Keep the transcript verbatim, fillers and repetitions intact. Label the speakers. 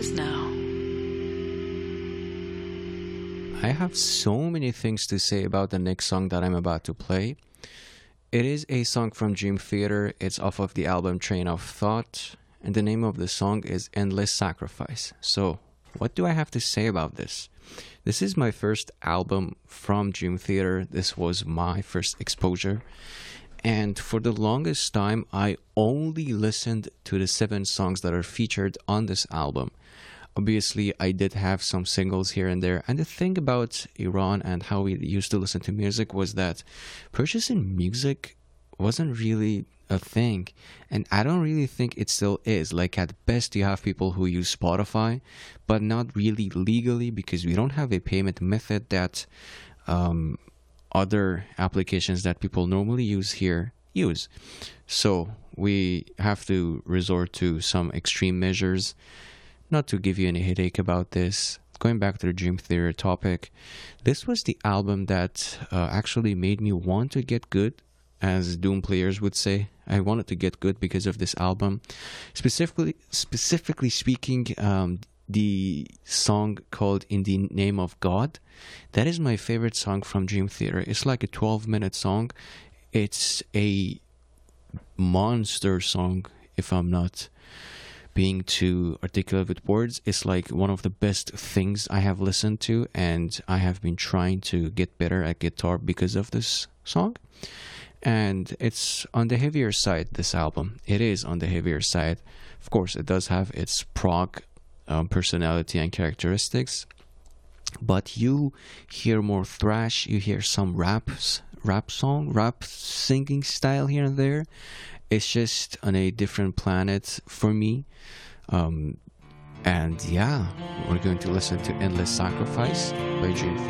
Speaker 1: is now.
Speaker 2: I have so many things to say about the next song that I'm about to play. It is a song from Dream Theater. It's off of the album Train of Thought, and the name of the song is Endless Sacrifice. So, what do I have to say about this? This is my first album from Dream Theater. This was my first exposure. And for the longest time, I only listened to the seven songs that are featured on this album. Obviously, I did have some singles here and there. And the thing about Iran and how we used to listen to music was that purchasing music wasn't really a thing. And I don't really think it still is. Like, at best, you have people who use Spotify, but not really legally, because we don't have a payment method that um, other applications that people normally use here use. So we have to resort to some extreme measures. Not to give you any headache about this, going back to the Dream Theater topic, this was the album that uh, actually made me want to get good, as Doom players would say. I wanted to get good because of this album. Specifically, specifically speaking, um, the song called In the Name of God, that is my favorite song from Dream Theater. It's like a twelve minute song. It's a monster song, if I'm not being too articulate with words. It's like one of the best things I have listened to, and I have been trying to get better at guitar because of this song. And it's on the heavier side, this album. It is on the heavier side. Of course, it does have its prog um, personality and characteristics, but you hear more thrash, you hear some raps, rap song, rap singing style here and there. It's just on a different planet for me. Um, and yeah, we're going to listen to Endless Sacrifice by Dream Theater.